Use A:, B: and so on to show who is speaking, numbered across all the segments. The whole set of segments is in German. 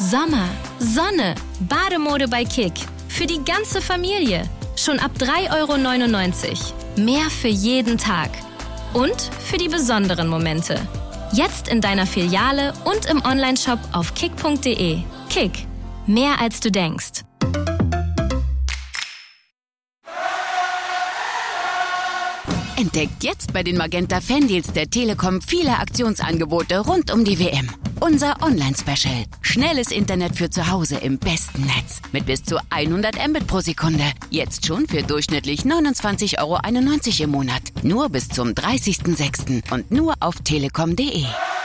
A: Sommer, Sonne, Bademode bei Kick. Für die ganze Familie. Schon ab 3,99 €. Mehr für jeden Tag. Und für die besonderen Momente. Jetzt in deiner Filiale und im Onlineshop auf kick.de. Kick. Mehr als du denkst.
B: Entdeckt jetzt bei den Magenta Fandeals der Telekom viele Aktionsangebote rund um die WM. Unser Online-Special. Schnelles Internet für zu Hause im besten Netz. Mit bis zu 100 Mbit pro Sekunde. Jetzt schon für durchschnittlich 29,91 € im Monat. Nur bis zum 30.06. und nur auf telekom.de.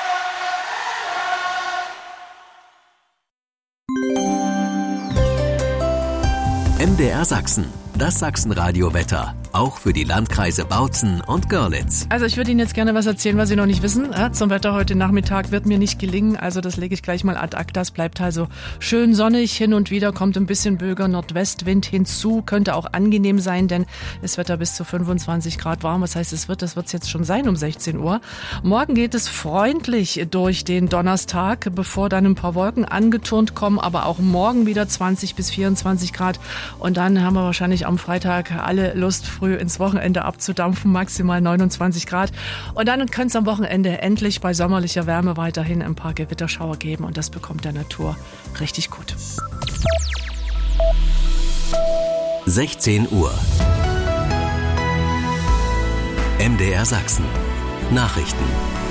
C: MDR Sachsen. Das Sachsenradio-Wetter. Auch für die Landkreise Bautzen und Görlitz.
D: Also ich würde Ihnen jetzt gerne was erzählen, was Sie noch nicht wissen. Zum Wetter heute Nachmittag wird mir nicht gelingen. Also das lege ich gleich mal ad acta. Es bleibt also schön sonnig. Hin und wieder kommt ein bisschen böiger Nordwestwind hinzu. Könnte auch angenehm sein, denn es wird da bis zu 25 Grad warm. Was heißt, das wird es jetzt schon sein um 16 Uhr. Morgen geht es freundlich durch den Donnerstag, bevor dann ein paar Wolken angeturnt kommen. Aber auch morgen wieder 20 bis 24 Grad. Und dann haben wir wahrscheinlich am Freitag alle Lust, früh ins Wochenende abzudampfen, maximal 29 Grad. Und dann könnte es am Wochenende endlich bei sommerlicher Wärme weiterhin ein paar Gewitterschauer geben. Und das bekommt der Natur richtig gut.
C: 16 Uhr. MDR Sachsen. Nachrichten.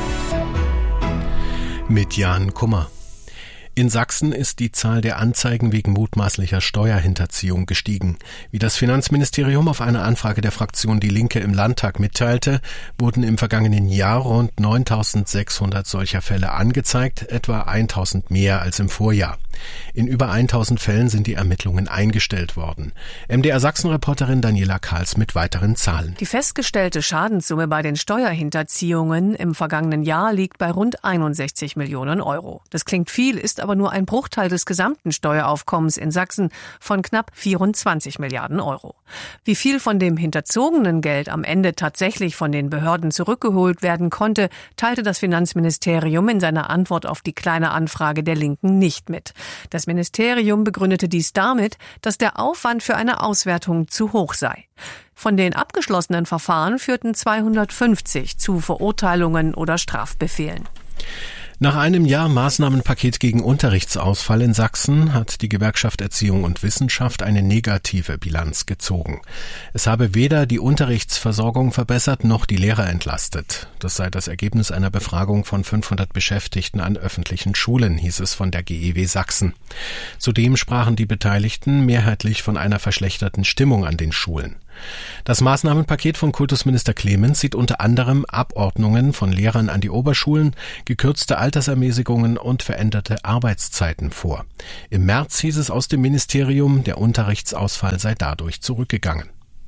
E: Mit Jan Kummer. In Sachsen ist die Zahl der Anzeigen wegen mutmaßlicher Steuerhinterziehung gestiegen. Wie das Finanzministerium auf eine Anfrage der Fraktion Die Linke im Landtag mitteilte, wurden im vergangenen Jahr rund 9.600 solcher Fälle angezeigt, etwa 1.000 mehr als im Vorjahr. In über 1.000 Fällen sind die Ermittlungen eingestellt worden. MDR Sachsen-Reporterin Daniela Karls mit weiteren Zahlen.
F: Die festgestellte Schadenssumme bei den Steuerhinterziehungen im vergangenen Jahr liegt bei rund 61 Millionen €. Das klingt viel, ist aber nur ein Bruchteil des gesamten Steueraufkommens in Sachsen von knapp 24 Milliarden €. Wie viel von dem hinterzogenen Geld am Ende tatsächlich von den Behörden zurückgeholt werden konnte, teilte das Finanzministerium in seiner Antwort auf die Kleine Anfrage der Linken nicht mit. Das Ministerium begründete dies damit, dass der Aufwand für eine Auswertung zu hoch sei. Von den abgeschlossenen Verfahren führten 250 zu Verurteilungen oder Strafbefehlen.
E: Nach einem Jahr Maßnahmenpaket gegen Unterrichtsausfall in Sachsen hat die Gewerkschaft Erziehung und Wissenschaft eine negative Bilanz gezogen. Es habe weder die Unterrichtsversorgung verbessert noch die Lehrer entlastet. Das sei das Ergebnis einer Befragung von 500 Beschäftigten an öffentlichen Schulen, hieß es von der GEW Sachsen. Zudem sprachen die Beteiligten mehrheitlich von einer verschlechterten Stimmung an den Schulen. Das Maßnahmenpaket von Kultusminister Clemens sieht unter anderem Abordnungen von Lehrern an die Oberschulen, gekürzte Altersermäßigungen und veränderte Arbeitszeiten vor. Im März hieß es aus dem Ministerium, der Unterrichtsausfall sei dadurch zurückgegangen.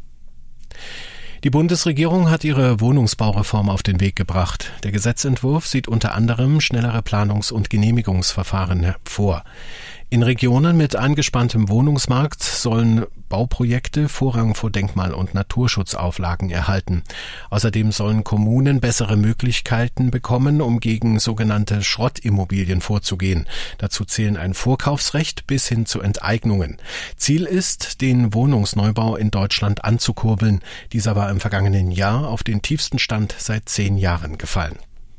E: Die Bundesregierung hat ihre Wohnungsbaureform auf den Weg gebracht. Der Gesetzentwurf sieht unter anderem schnellere Planungs- und Genehmigungsverfahren vor. In Regionen mit angespanntem Wohnungsmarkt sollen Bauprojekte Vorrang vor Denkmal- und Naturschutzauflagen erhalten. Außerdem sollen Kommunen bessere Möglichkeiten bekommen, um gegen sogenannte Schrottimmobilien vorzugehen. Dazu zählen ein Vorkaufsrecht bis hin zu Enteignungen. Ziel ist, den Wohnungsneubau in Deutschland anzukurbeln. Dieser war im vergangenen Jahr auf den tiefsten Stand seit 10 Jahren gefallen.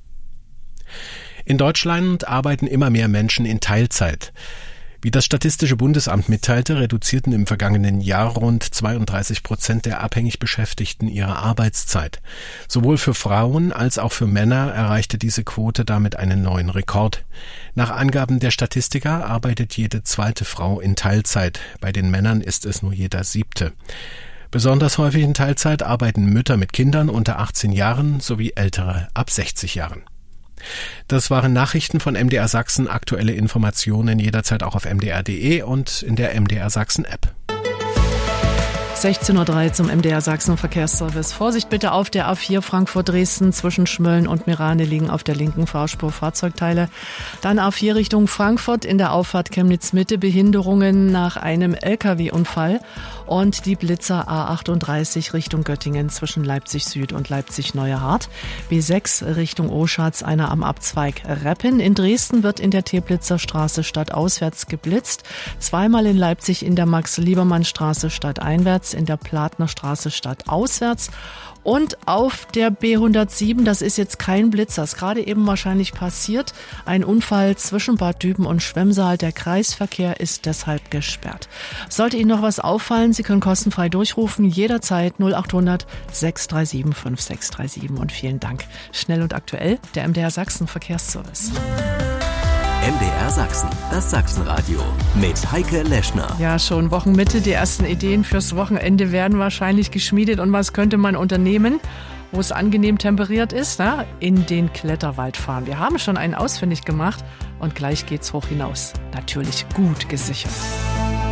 E: In Deutschland arbeiten immer mehr Menschen in Teilzeit. Wie das Statistische Bundesamt mitteilte, reduzierten im vergangenen Jahr rund 32% der abhängig Beschäftigten ihre Arbeitszeit. Sowohl für Frauen als auch für Männer erreichte diese Quote damit einen neuen Rekord. Nach Angaben der Statistiker arbeitet jede zweite Frau in Teilzeit. Bei den Männern ist es nur jeder 7. Besonders häufig in Teilzeit arbeiten Mütter mit Kindern unter 18 Jahren sowie Ältere ab 60 Jahren. Das waren Nachrichten von MDR Sachsen. Aktuelle Informationen jederzeit auch auf mdr.de und in der MDR Sachsen App.
D: 16:03 Uhr zum MDR Sachsen Verkehrsservice. Vorsicht bitte auf der A4 Frankfurt-Dresden zwischen Schmölln und Mirane liegen auf der linken Fahrspur Fahrzeugteile. Dann A4 Richtung Frankfurt in der Auffahrt Chemnitz-Mitte Behinderungen nach einem LKW-Unfall. Und die Blitzer A38 Richtung Göttingen zwischen Leipzig Süd und Leipzig Neuerhardt. B6 Richtung Oschatz, einer am Abzweig Reppen. In Dresden wird in der Teplitzer Straße stadtauswärts geblitzt. Zweimal in Leipzig in der Max-Liebermann-Straße stadteinwärts, in der Platner Straße stadtauswärts. Und auf der B107, das ist jetzt kein Blitzer, ist gerade eben wahrscheinlich passiert, ein Unfall zwischen Bad Düben und Schwemmsaal. Der Kreisverkehr ist deshalb gesperrt. Sollte Ihnen noch was auffallen, Sie können kostenfrei durchrufen, jederzeit 0800 637 5637. Und vielen Dank. Schnell und aktuell, der MDR Sachsen Verkehrsservice.
C: MDR Sachsen, das Sachsenradio mit Heike Leschner.
D: Ja, schon Wochenmitte. Die ersten Ideen fürs Wochenende werden wahrscheinlich geschmiedet. Und was könnte man unternehmen, wo es angenehm temperiert ist? Na? In den Kletterwald fahren. Wir haben schon einen ausfindig gemacht und gleich geht's hoch hinaus. Natürlich gut gesichert.